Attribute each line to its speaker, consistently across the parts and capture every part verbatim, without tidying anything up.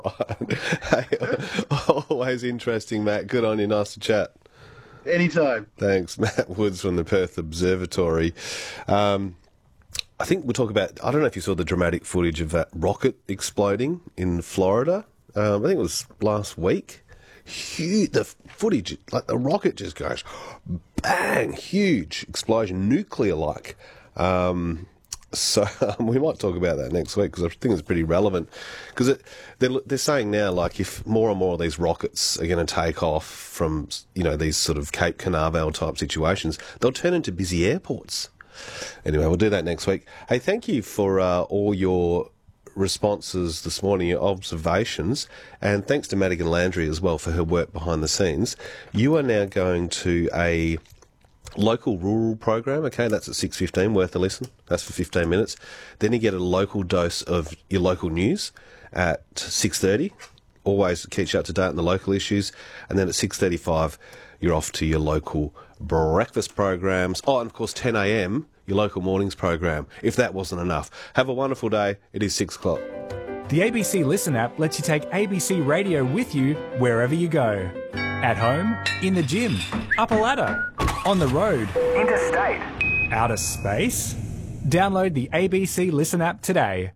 Speaker 1: Hey, always interesting, Matt. Good on you. Nice to chat.
Speaker 2: Anytime.
Speaker 1: Thanks, Matt Woods from the Perth Observatory. Um, I think we'll talk about, I don't know if you saw the dramatic footage of that rocket exploding in Florida. Um, I think it was last week. Huge, the footage, like the rocket just goes bang, huge explosion, nuclear-like. Um, so um, we might talk about that next week because I think it's pretty relevant. Because they're, they're saying now, like, if more and more of these rockets are going to take off from, you know, these sort of Cape Canaveral type situations, they'll turn into busy airports. Anyway, we'll do that next week. Hey, thank you for uh, all your responses this morning, your observations, and thanks to Madigan Landry as well for her work behind the scenes. You are now going to a local rural program, okay, that's at six fifteen, worth a listen. That's for fifteen minutes. Then you get a local dose of your local news at six thirty. Always keeps you up to date on the local issues. And then at six thirty-five, you're off to your local breakfast programs. Oh, and of course, ten a.m, your local mornings program, if that wasn't enough. Have a wonderful day. It is six o'clock.
Speaker 3: The A B C Listen app lets you take A B C Radio with you wherever you go. At home, in the gym, up a ladder, on the road, interstate, outer space. Download the A B C Listen app today.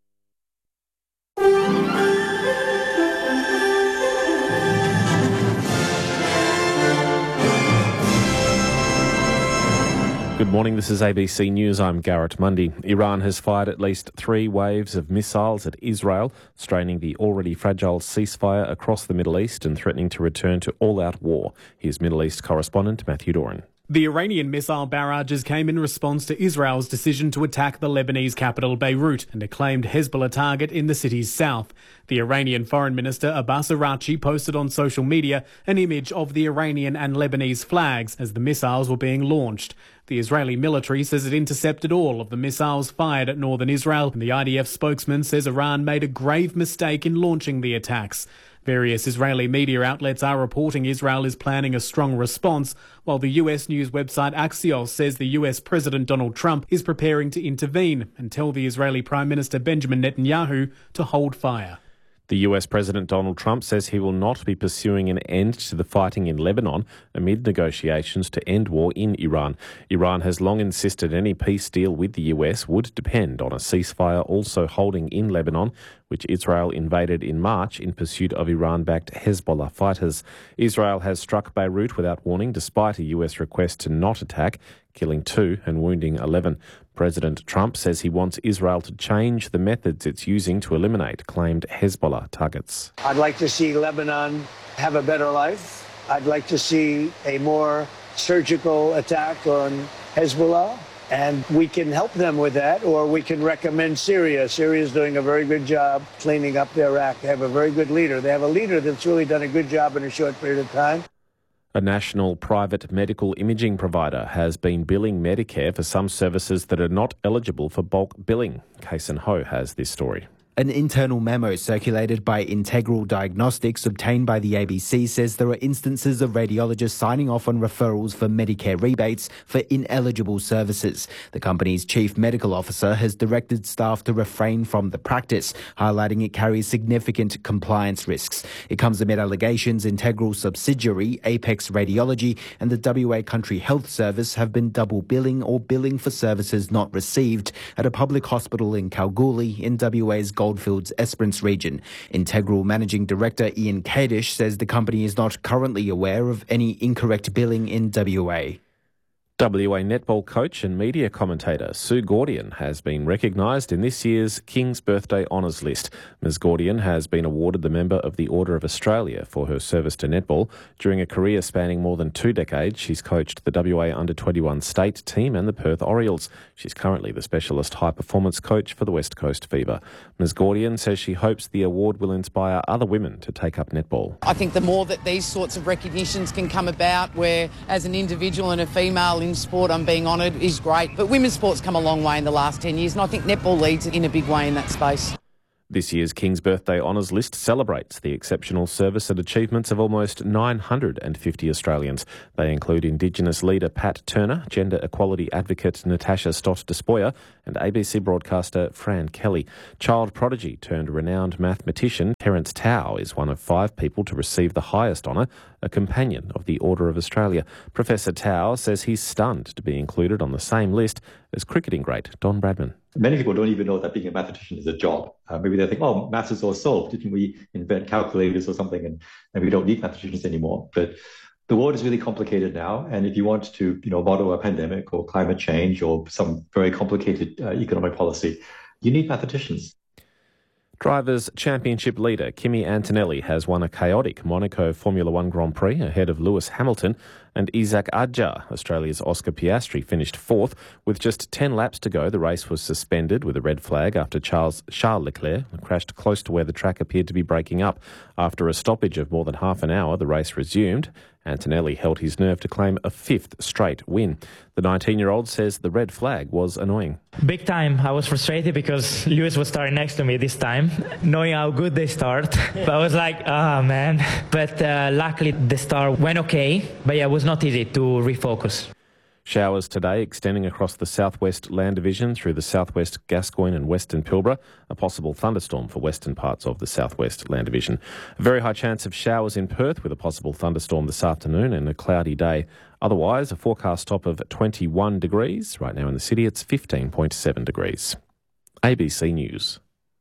Speaker 4: Good morning, this is A B C News. I'm Garrett Mundy. Iran has fired at least three waves of missiles at Israel, straining the already fragile ceasefire across the Middle East and threatening to return to all-out war. Here's Middle East correspondent Matthew Doran.
Speaker 5: The Iranian missile barrages came in response to Israel's decision to attack the Lebanese capital Beirut and a claimed Hezbollah target in the city's south. The Iranian Foreign Minister Abbas Araghchi posted on social media an image of the Iranian and Lebanese flags as the missiles were being launched. The Israeli military says it intercepted all of the missiles fired at northern Israel, and the I D F spokesman says Iran made a grave mistake in launching the attacks. Various Israeli media outlets are reporting Israel is planning a strong response, while the U S news website Axios says the U S President Donald Trump is preparing to intervene and tell the Israeli Prime Minister Benjamin Netanyahu to hold fire.
Speaker 4: The U S President Donald Trump says he will not be pursuing an end to the fighting in Lebanon amid negotiations to end war in Iran. Iran has long insisted any peace deal with the U S would depend on a ceasefire also holding in Lebanon, which Israel invaded in March in pursuit of Iran-backed Hezbollah fighters. Israel has struck Beirut without warning despite a U S request to not attack, killing two and wounding eleven. President Trump says he wants Israel to change the methods it's using to eliminate claimed Hezbollah targets.
Speaker 6: I'd like to see Lebanon have a better life. I'd like to see a more surgical attack on Hezbollah, and we can help them with that, or we can recommend Syria. Syria is doing a very good job cleaning up their act. They have a very good leader. They have a leader that's really done a good job in a short period of time.
Speaker 4: A national private medical imaging provider has been billing Medicare for some services that are not eligible for bulk billing. Kason Ho has this story.
Speaker 7: An internal memo circulated by Integral Diagnostics obtained by the A B C says there are instances of radiologists signing off on referrals for Medicare rebates for ineligible services. The company's chief medical officer has directed staff to refrain from the practice, highlighting it carries significant compliance risks. It comes amid allegations Integral subsidiary Apex Radiology and the W A Country Health Service have been double billing or billing for services not received at a public hospital in Kalgoorlie in W A's Goldfields Esperance region. Integral Managing Director Ian Kadish says the company is not currently aware of any incorrect billing in W A.
Speaker 4: W A netball coach and media commentator Sue Gordian has been recognised in this year's King's Birthday Honours list. Miz Gordian has been awarded the Member of the Order of Australia for her service to netball. During a career spanning more than two decades, she's coached the W A under twenty-one state team and the Perth Orioles. She's currently the specialist high-performance coach for the West Coast Fever. Miz Gordian says she hopes the award will inspire other women to take up netball.
Speaker 8: I think the more that these sorts of recognitions can come about, where as an individual and a female in sport I'm being honoured, is great. But women's sport's come a long way in the last ten years, and I think netball leads in a big way in that space.
Speaker 4: This year's King's Birthday Honours list celebrates the exceptional service and achievements of almost nine hundred fifty Australians. They include Indigenous leader Pat Turner, gender equality advocate Natasha Stott-Despoja and A B C broadcaster Fran Kelly. Child prodigy turned renowned mathematician Terence Tao is one of five people to receive the highest honour, a companion of the Order of Australia. Professor Tao says he's stunned to be included on the same list as cricketing great Don Bradman.
Speaker 2: Many people don't even know that being a mathematician is a job. Uh, maybe they think, oh, maths is all solved. Didn't we invent calculators or something and, and we don't need mathematicians anymore? But the world is really complicated now. And if you want to, you know, model a pandemic or climate change or some very complicated uh, economic policy, you need mathematicians.
Speaker 4: Drivers' Championship leader Kimi Antonelli has won a chaotic Monaco Formula One Grand Prix ahead of Lewis Hamilton, and Isaac Adjar, Australia's Oscar Piastri, finished fourth. With just ten laps to go, the race was suspended with a red flag after Charles, Charles Leclerc crashed close to where the track appeared to be breaking up. After a stoppage of more than half an hour, the race resumed. Antonelli held his nerve to claim a fifth straight win. The nineteen-year-old says the red flag was annoying.
Speaker 9: Big time. I was frustrated because Lewis was starting next to me this time, knowing how good they start. But I was like, ah, oh, man. But uh, luckily the start went okay. But yeah, it was not easy to refocus.
Speaker 4: Showers today extending across the southwest land division through the southwest Gascoyne and western Pilbara. A possible thunderstorm for western parts of the southwest land division. A very high chance of showers in Perth with a possible thunderstorm this afternoon and a cloudy day. Otherwise, a forecast top of twenty-one degrees. Right now in the city, it's fifteen point seven degrees. A B C News.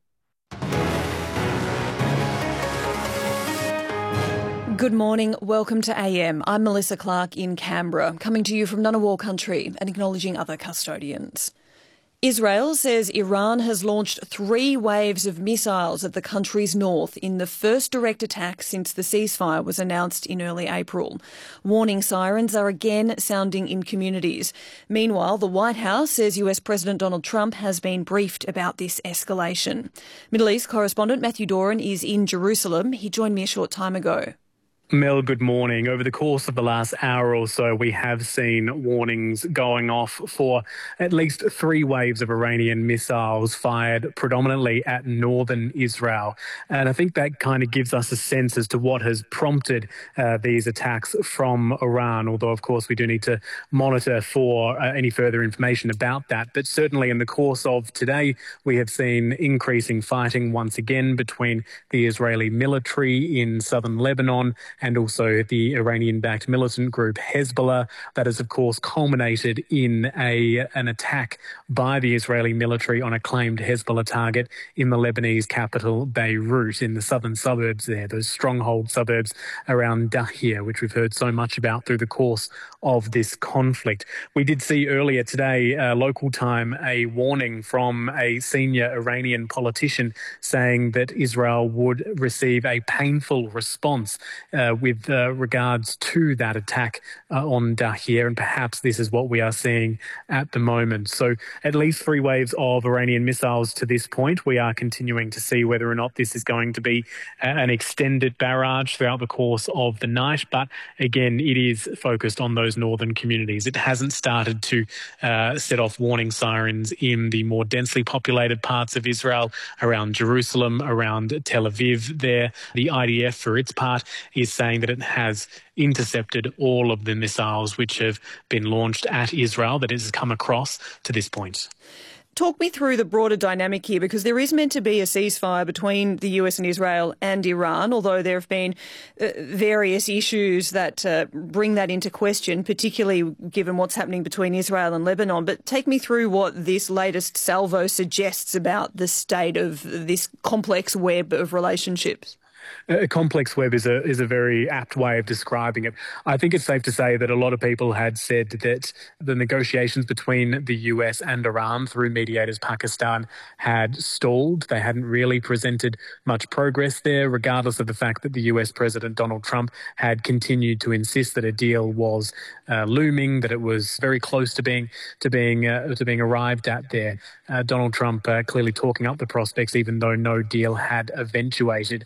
Speaker 10: Good morning. Welcome to A M. I'm Melissa Clark in Canberra, coming to you from Ngunnawal country and acknowledging other custodians. Israel says Iran has launched three waves of missiles at the country's north in the first direct attack since the ceasefire was announced in early April. Warning sirens are again sounding in communities. Meanwhile, the White House says U S President Donald Trump has been briefed about this escalation. Middle East correspondent Matthew Doran is in Jerusalem. He joined me a short time ago.
Speaker 5: Mel, good morning. Over the course of the last hour or so, we have seen warnings going off for at least three waves of Iranian missiles fired predominantly at northern Israel. And I think that kind of gives us a sense as to what has prompted uh, these attacks from Iran, although, of course, we do need to monitor for uh, any further information about that. But certainly in the course of today, we have seen increasing fighting once again between the Israeli military in southern Lebanon and also the Iranian-backed militant group Hezbollah. That has, of course, culminated in a an attack by the Israeli military on a claimed Hezbollah target in the Lebanese capital, Beirut, in the southern suburbs there, those stronghold suburbs around Dahir, which we've heard so much about through the course of this conflict. We did see earlier today, uh, local time, a warning from a senior Iranian politician saying that Israel would receive a painful response uh, with uh, regards to that attack uh, on Dahir, and perhaps this is what we are seeing at the moment. So at least three waves of Iranian missiles to this point. We are continuing to see whether or not this is going to be an extended barrage throughout the course of the night, but again, it is focused on those northern communities. It hasn't started to uh, set off warning sirens in the more densely populated parts of Israel, around Jerusalem, around Tel Aviv there. The I D F, for its part, is saying that it has intercepted all of the missiles which have been launched at Israel that it has come across to this point.
Speaker 10: Talk me through the broader dynamic here, because there is meant to be a ceasefire between the U S and Israel and Iran, although there have been uh, various issues that uh, bring that into question, particularly given what's happening between Israel and Lebanon. But take me through what this latest salvo suggests about the state of this complex web of relationships.
Speaker 5: A complex web is a is a very apt way of describing it. I think it's safe to say that a lot of people had said that the negotiations between the U S and Iran through mediators Pakistan had stalled. They hadn't really presented much progress there, regardless of the fact that the U S President Donald Trump had continued to insist that a deal was uh, looming, that it was very close to being to being uh, to being arrived at there. Uh, Donald Trump uh, clearly talking up the prospects, even though no deal had eventuated. We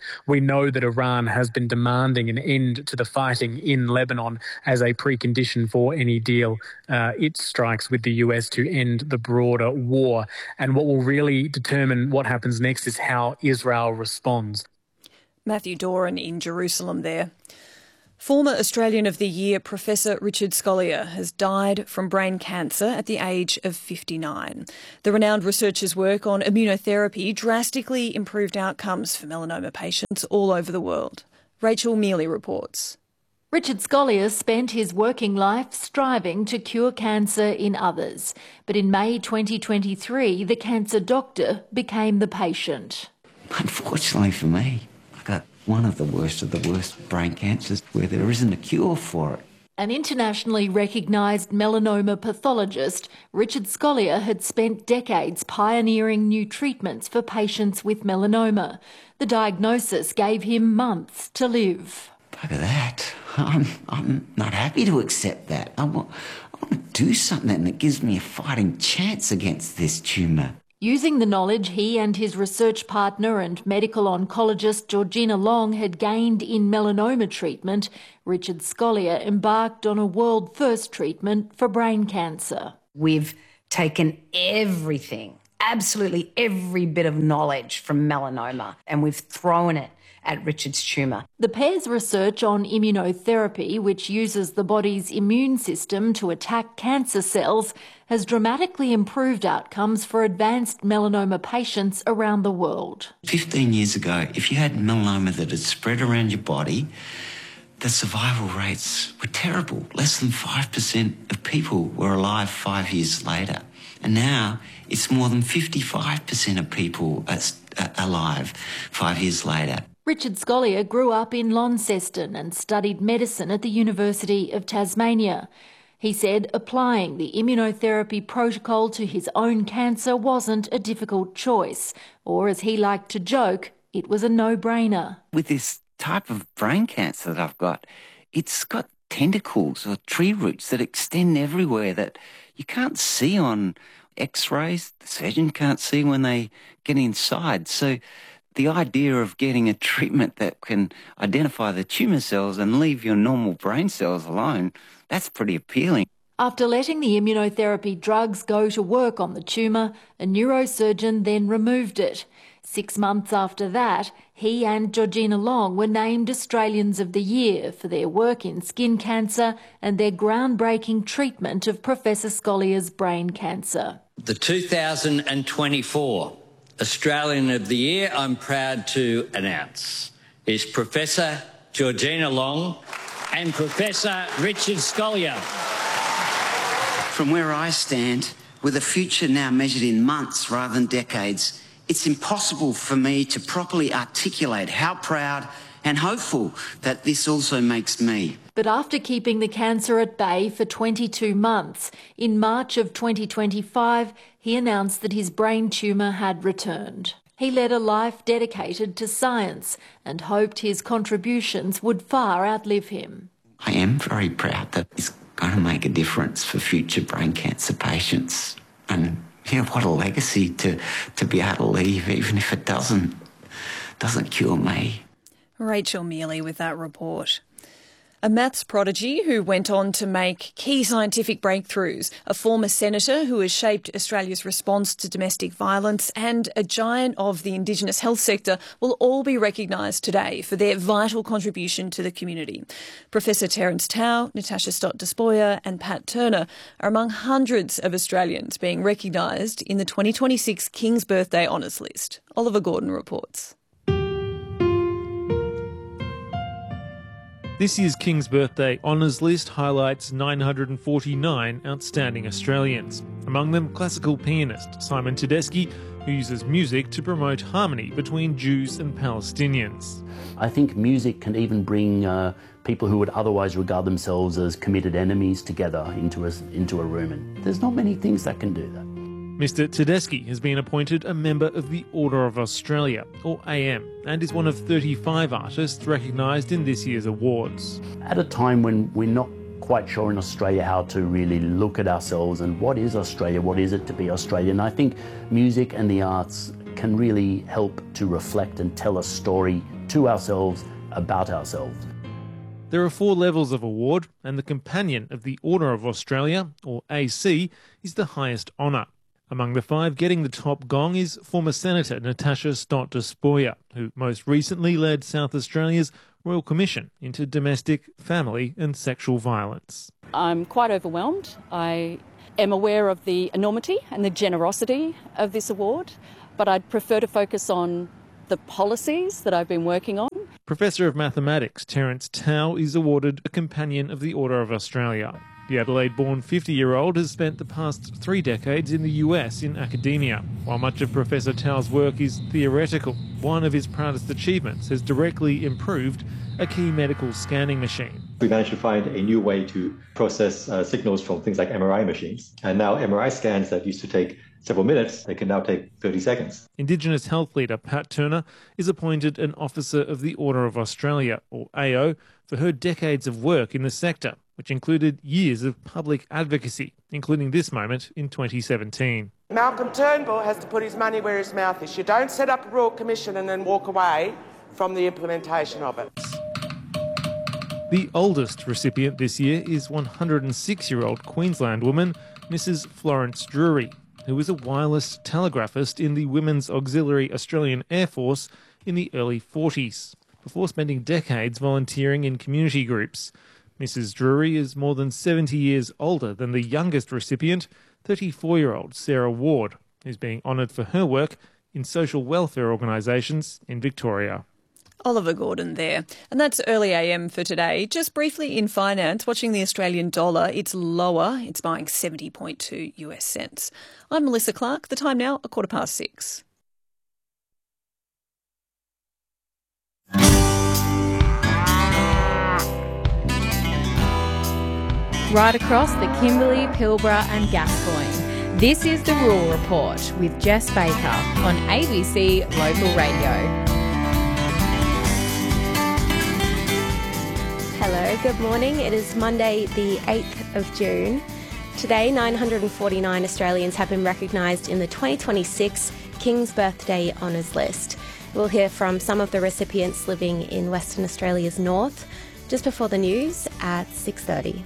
Speaker 5: know that Iran has been demanding an end to the fighting in Lebanon as a precondition for any deal uh, it strikes with the U S to end the broader war. And what will really determine what happens next is how Israel responds.
Speaker 10: Matthew Doran in Jerusalem there. Former Australian of the Year Professor Richard Scolyer has died from brain cancer at the age of fifty-nine. The renowned researcher's work on immunotherapy drastically improved outcomes for melanoma patients all over the world. Rachel Mealy reports.
Speaker 11: Richard Scolyer spent his working life striving to cure cancer in others. But in May twenty twenty-three, the cancer doctor became the patient.
Speaker 12: Unfortunately for me, I got one of the worst of the worst brain cancers where there isn't a cure for it.
Speaker 11: An internationally recognised melanoma pathologist, Richard Scolyer had spent decades pioneering new treatments for patients with melanoma. The diagnosis gave him months to live.
Speaker 12: Look at that. I'm, I'm not happy to accept that. I want, I want to do something that gives me a fighting chance against this tumour.
Speaker 11: Using the knowledge he and his research partner and medical oncologist Georgina Long had gained in melanoma treatment, Richard Scolyer embarked on a world-first treatment for brain cancer.
Speaker 13: We've taken everything, absolutely every bit of knowledge from melanoma, and we've thrown it at Richard's tumour.
Speaker 11: The pair's research on immunotherapy, which uses the body's immune system to attack cancer cells, has dramatically improved outcomes for advanced melanoma patients around the world.
Speaker 12: Fifteen years ago, if you had melanoma that had spread around your body, the survival rates were terrible. Less than five percent of people were alive five years later. And now it's more than fifty-five percent of people are alive five years later.
Speaker 11: Richard Scolyer grew up in Launceston and studied medicine at the University of Tasmania. He said applying the immunotherapy protocol to his own cancer wasn't a difficult choice, or as he liked to joke, it was a no-brainer.
Speaker 12: With this type of brain cancer that I've got, it's got tentacles or tree roots that extend everywhere that you can't see on x-rays. The surgeon can't see when they get inside. So the idea of getting a treatment that can identify the tumour cells and leave your normal brain cells alone, that's pretty appealing.
Speaker 11: After letting the immunotherapy drugs go to work on the tumour, a neurosurgeon then removed it. Six months after that, he and Georgina Long were named Australians of the Year for their work in skin cancer and their groundbreaking treatment of Professor Scolyer's brain cancer.
Speaker 14: The two thousand twenty-four Australian of the Year, I'm proud to announce, is Professor Georgina Long and Professor Richard Scolyer.
Speaker 12: From where I stand, with a future now measured in months rather than decades, it's impossible for me to properly articulate how proud and hopeful that this also makes me.
Speaker 11: But after keeping the cancer at bay for twenty-two months, in March of twenty twenty-five, he announced that his brain tumour had returned. He led a life dedicated to science and hoped his contributions would far outlive him.
Speaker 12: I am very proud that it's going to make a difference for future brain cancer patients. And you know, what a legacy to, to be able to leave, even if it doesn't, doesn't cure me.
Speaker 10: Rachel Mealy with that report. A maths prodigy who went on to make key scientific breakthroughs, a former senator who has shaped Australia's response to domestic violence, and a giant of the Indigenous health sector will all be recognised today for their vital contribution to the community. Professor Terence Tao, Natasha Stott-Despoja and Pat Turner are among hundreds of Australians being recognised in the twenty twenty-six King's Birthday Honours List. Oliver Gordon reports.
Speaker 15: This year's King's Birthday Honours List highlights nine hundred forty-nine outstanding Australians. Among them, classical pianist Simon Tedeschi, who uses music to promote harmony between Jews and Palestinians.
Speaker 16: I think music can even bring uh, people who would otherwise regard themselves as committed enemies together into a, into a room, and there's not many things that can do that.
Speaker 15: Mister Tedeschi has been appointed a member of the Order of Australia, or A M, and is one of thirty-five artists recognised in this year's awards.
Speaker 16: At a time when we're not quite sure in Australia how to really look at ourselves and what is Australia, what is it to be Australian, I think music and the arts can really help to reflect and tell a story to ourselves, about ourselves.
Speaker 15: There are four levels of award, and the Companion of the Order of Australia, or A C, is the highest honour. Among the five getting the top gong is former Senator Natasha Stott-Despoja, who most recently led South Australia's Royal Commission into domestic, family and sexual violence.
Speaker 17: I'm quite overwhelmed. I am aware of the enormity and the generosity of this award, but I'd prefer to focus on the policies that I've been working on.
Speaker 15: Professor of Mathematics Terence Tao is awarded a Companion of the Order of Australia. The Adelaide-born fifty-year-old has spent the past three decades in the U S in academia. While much of Professor Tao's work is theoretical, one of his proudest achievements has directly improved a key medical scanning machine.
Speaker 2: We managed to find a new way to process uh, signals from things like M R I machines. And now M R I scans that used to take several minutes, they can now take thirty seconds.
Speaker 15: Indigenous health leader Pat Turner is appointed an Officer of the Order of Australia, or A O, for her decades of work in the sector, which included years of public advocacy, including this moment in twenty seventeen.
Speaker 18: Malcolm Turnbull has to put his money where his mouth is. You don't set up a Royal Commission and then walk away from the implementation of it.
Speaker 15: The oldest recipient this year is one hundred six-year-old Queensland woman, Missus Florence Drury, who was a wireless telegraphist in the Women's Auxiliary Australian Air Force in the early forties, before spending decades volunteering in community groups. Missus Drury is more than seventy years older than the youngest recipient, thirty-four-year-old Sarah Ward, who's being honoured for her work in social welfare organisations in Victoria.
Speaker 10: Oliver Gordon there. And that's Early A M for today. Just briefly in finance, watching the Australian dollar, it's lower. It's buying seventy point two US cents. I'm Melissa Clark. The time now, a quarter past six.
Speaker 19: Right across the Kimberley, Pilbara and Gascoyne. This is the Rural Report with Jess Baker on A B C Local Radio.
Speaker 20: Hello, good morning. It is Monday the eighth of June. Today, nine hundred forty-nine Australians have been recognised in the twenty twenty-six King's Birthday Honours List. We'll hear from some of the recipients living in Western Australia's north just before the news at six thirty.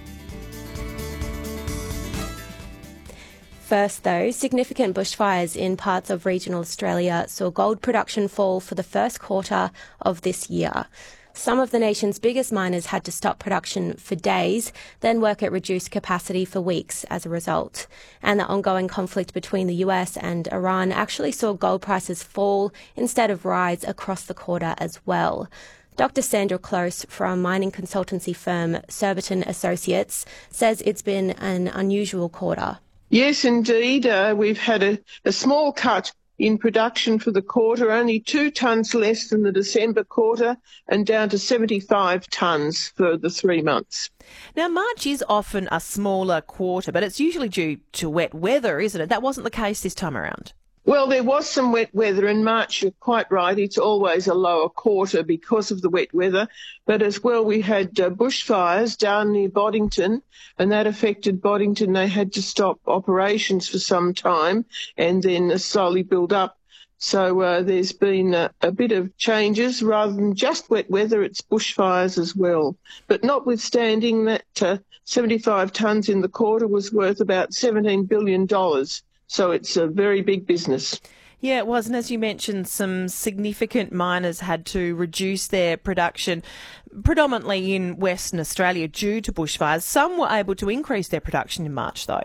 Speaker 20: First, though, significant bushfires in parts of regional Australia saw gold production fall for the first quarter of this year. Some of the nation's biggest miners had to stop production for days, then work at reduced capacity for weeks as a result. And the ongoing conflict between the U S and Iran actually saw gold prices fall instead of rise across the quarter as well. Doctor Sandra Close from mining consultancy firm Surbiton Associates says it's been an unusual quarter.
Speaker 21: Yes, indeed. Uh, we've had a, a small cut in production for the quarter, only two tonnes less than the December quarter and down to seventy-five tonnes for the three months.
Speaker 22: Now, March is often a smaller quarter, but it's usually due to wet weather, isn't it? That wasn't the case this time around.
Speaker 21: Well, there was some wet weather in March. You're quite right. It's always a lower quarter because of the wet weather. But as well, we had uh, bushfires down near Boddington, and that affected Boddington. They had to stop operations for some time and then uh, slowly build up. So uh, there's been a, a bit of changes. Rather than just wet weather, it's bushfires as well. But notwithstanding that, uh, seventy-five tonnes in the quarter was worth about seventeen billion dollars. So it's a very big business.
Speaker 22: Yeah, it was. And as you mentioned, some significant miners had to reduce their production, predominantly in Western Australia due to bushfires. Some were able to increase their production in March, though.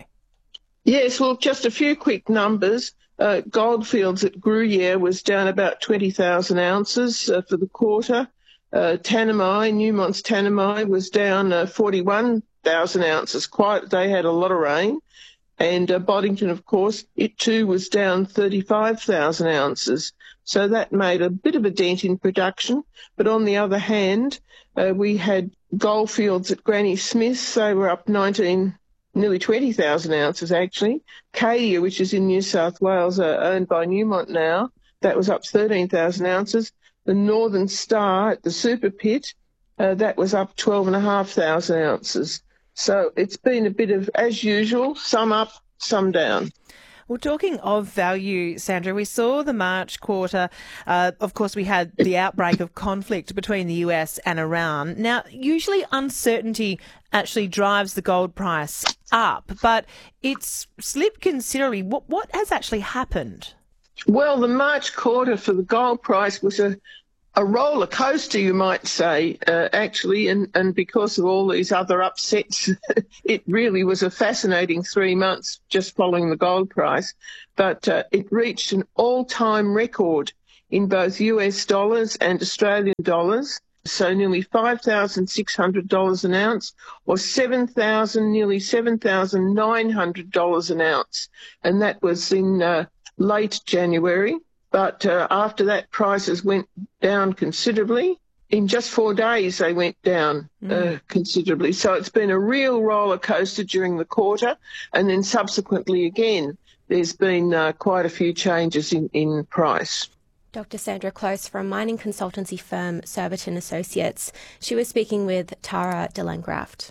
Speaker 21: Yes, well, just a few quick numbers. Uh, Goldfields at Gruyere was down about twenty thousand ounces uh, for the quarter. Uh, Tanami, Newmont's Tanami, was down uh, forty-one thousand ounces. Quite, they had a lot of rain. And uh, Boddington, of course, it too was down thirty-five thousand ounces. So that made a bit of a dent in production. But on the other hand, uh, we had Goldfields at Granny Smith's. They were up nineteen, nearly twenty thousand ounces actually. Cadia, which is in New South Wales, uh, owned by Newmont now, that was up thirteen thousand ounces. The Northern Star at the Super Pit, uh, that was up twelve thousand five hundred ounces. So it's been a bit of, as usual, some up, some down.
Speaker 22: Well, talking of value, Sandra, we saw the March quarter. Uh, of course, we had the outbreak of conflict between the U S and Iran. Now, usually uncertainty actually drives the gold price up, but it's slipped considerably. What, what has actually happened?
Speaker 21: Well, the March quarter for the gold price was a a roller coaster, you might say, uh, actually, and, and because of all these other upsets, it really was a fascinating three months just following the gold price. But uh, it reached an all-time record in both U S dollars and Australian dollars, so nearly five thousand six hundred dollars an ounce, or seven thousand, nearly seven thousand nine hundred dollars an ounce, and that was in uh, late January. But uh, after that, prices went down considerably. In just four days, they went down uh, mm. considerably. So it's been a real roller coaster during the quarter. And then subsequently again, there's been uh, quite a few changes in, in price.
Speaker 20: Doctor Sandra Close from mining consultancy firm Surbiton Associates. She was speaking with Tara de Langraft.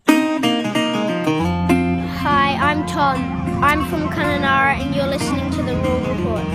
Speaker 1: Hi, I'm Tom. I'm from Kununurra and you're listening to the Rural Report.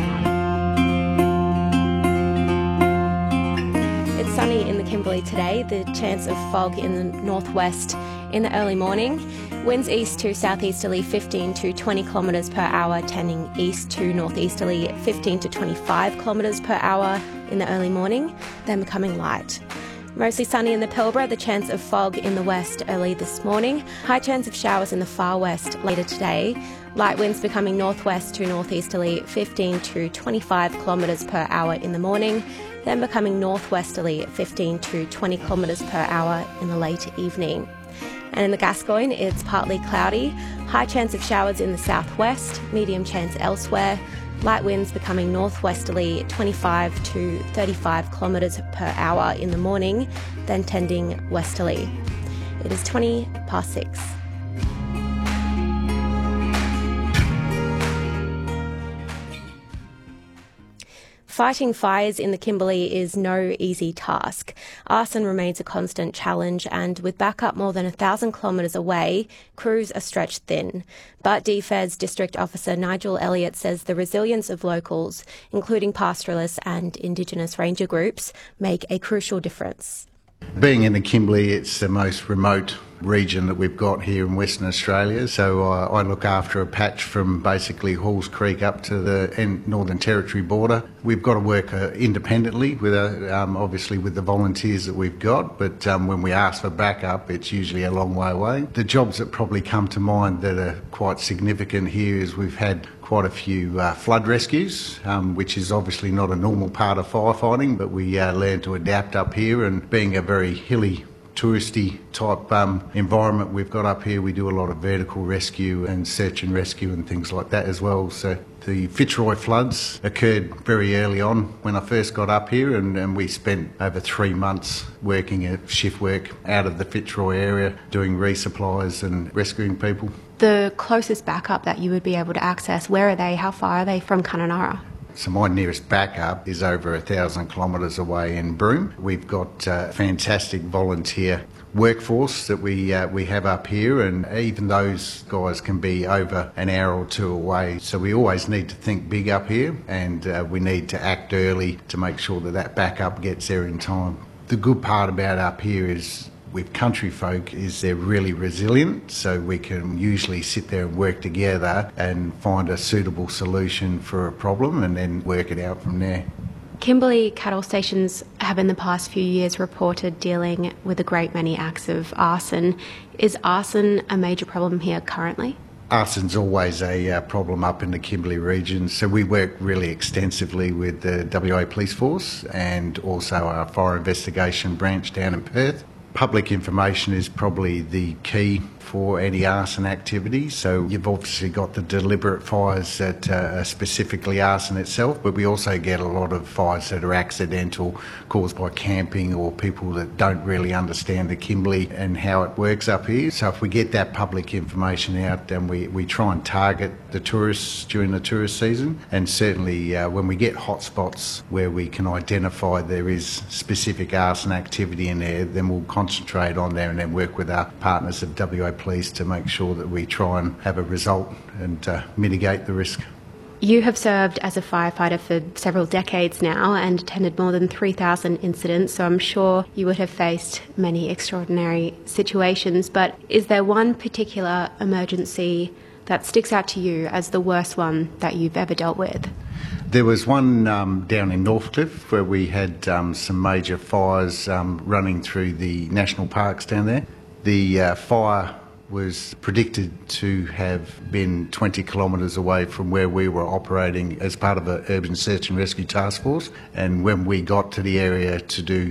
Speaker 20: It's sunny in the Kimberley today, the chance of fog in the northwest in the early morning. Winds east to southeasterly fifteen to twenty kilometres per hour, tending east to northeasterly fifteen to twenty-five kilometres per hour in the early morning, then becoming light. Mostly sunny in the Pilbara, the chance of fog in the west early this morning. High chance of showers in the far west later today. Light winds becoming northwest to northeasterly fifteen to twenty-five kilometres per hour in the morning, then becoming northwesterly fifteen to twenty kilometres per hour in the late evening. And in the Gascoyne, it's partly cloudy. High chance of showers in the southwest, medium chance elsewhere. Light winds becoming northwesterly twenty-five to thirty-five kilometres per hour in the morning, then tending westerly. It is twenty past six. Fighting fires in the Kimberley is no easy task. Arson remains a constant challenge, and with backup more than a thousand kilometres away, crews are stretched thin. But D F E S District Officer Nigel Elliott says the resilience of locals, including pastoralists and Indigenous ranger groups, make a crucial difference.
Speaker 3: Being in the Kimberley, it's the most remote region that we've got here in Western Australia, so uh, I look after a patch from basically Halls Creek up to the Northern Territory border. We've got to work uh, independently, with uh, um, obviously with the volunteers that we've got, but um, when we ask for backup, it's usually a long way away. The jobs that probably come to mind that are quite significant here is we've had quite a few uh, flood rescues, um, which is obviously not a normal part of firefighting, but we uh, learned to adapt up here, and being a very hilly touristy type um, environment we've got up here, we do a lot of vertical rescue and search and rescue and things like that as well. So the Fitzroy floods occurred very early on when I first got up here, and, and we spent over three months working at shift work out of the Fitzroy area, doing resupplies and rescuing people.
Speaker 20: The closest backup that you would be able to access, where are they? How far are they from Kununurra?
Speaker 3: So my nearest backup is over a thousand kilometres away in Broome. We've got a fantastic volunteer workforce that we uh, we have up here, and even those guys can be over an hour or two away. So we always need to think big up here, and uh, we need to act early to make sure that that backup gets there in time. The good part about up here is with country folk is they're really resilient, so we can usually sit there and work together and find a suitable solution for a problem and then work it out from there.
Speaker 20: Kimberley cattle stations have in the past few years reported dealing with a great many acts of arson. Is arson a major problem here currently?
Speaker 3: Arson's always a uh, problem up in the Kimberley region, so we work really extensively with the W A Police Force and also our fire investigation branch down in Perth. Public information is probably the key for any arson activity. So you've obviously got the deliberate fires that uh, are specifically arson itself, but we also get a lot of fires that are accidental, caused by camping or people that don't really understand the Kimberley and how it works up here. So if we get that public information out, then we, we try and target the tourists during the tourist season. And certainly uh, when we get hotspots where we can identify there is specific arson activity in there, then we'll kind concentrate on there and then work with our partners at W A Police to make sure that we try and have a result and uh, mitigate the risk.
Speaker 20: You have served as a firefighter for several decades now and attended more than three thousand incidents, so I'm sure you would have faced many extraordinary situations. But is there one particular emergency that sticks out to you as the worst one that you've ever dealt with?
Speaker 3: There was one um, down in Northcliffe where we had um, some major fires um, running through the national parks down there. The uh, fire was predicted to have been twenty kilometres away from where we were operating as part of an urban search and rescue task force. And when we got to the area to do